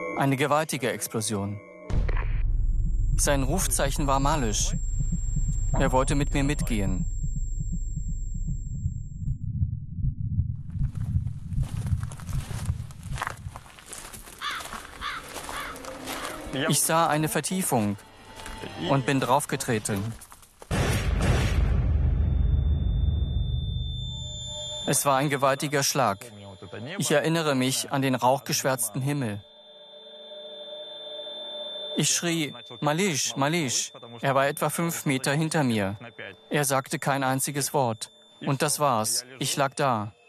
Eine gewaltige Explosion. Sein Rufzeichen war Malisch. Er wollte mit mir mitgehen. Ich sah eine Vertiefung und bin draufgetreten. Es war ein gewaltiger Schlag. Ich erinnere mich an den rauchgeschwärzten Himmel. Ich schrie, Malisch, Malisch. Er war etwa 5 Meter hinter mir. Er sagte kein einziges Wort. Und das war's. Ich lag da.